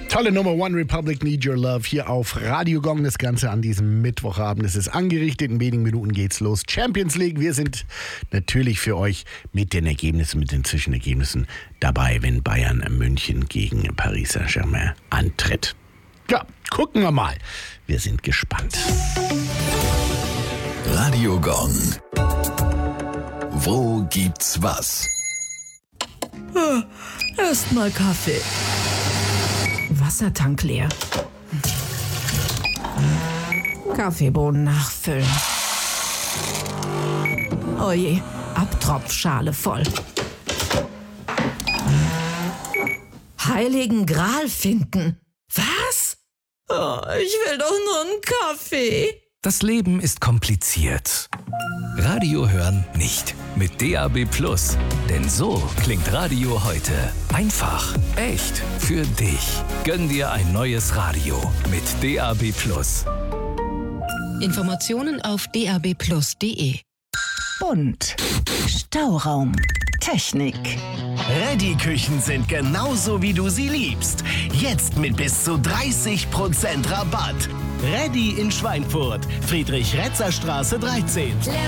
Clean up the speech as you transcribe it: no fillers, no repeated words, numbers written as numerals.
Tolle Nummer One Republic, Need Your Love hier auf Radio Gong. Das Ganze an diesem Mittwochabend. Es ist angerichtet. In wenigen Minuten geht's los. Champions League. Wir sind natürlich für euch mit den Ergebnissen, mit den Zwischenergebnissen dabei, wenn Bayern München gegen Paris Saint-Germain antritt. Ja, gucken wir mal. Wir sind gespannt. Radio Gong. Wo gibt's was? Erstmal Kaffee. Wassertank leer. Kaffeebohnen nachfüllen. Oje, Abtropfschale voll. Heiligen Gral finden. Was? Oh, ich will doch nur einen Kaffee. Das Leben ist kompliziert. Radio hören nicht. Mit DAB+. Denn so klingt Radio heute. Einfach, echt, für dich. Gönn dir ein neues Radio mit DAB+. Informationen auf dabplus.de. Bunt. Stauraum. Technik. Ready-Küchen sind genauso, wie du sie liebst. Jetzt mit bis zu 30% Rabatt. Ready in Schweinfurt. Friedrich-Retzer-Straße 13.